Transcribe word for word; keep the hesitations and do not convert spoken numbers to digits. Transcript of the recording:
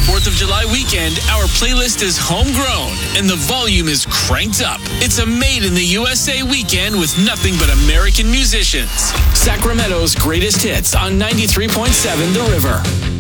fourth of July weekend, our playlist is homegrown and the volume is cranked up. It's a made in the U S A weekend with nothing but American musicians. Sacramento's greatest hits on ninety-three point seven The River.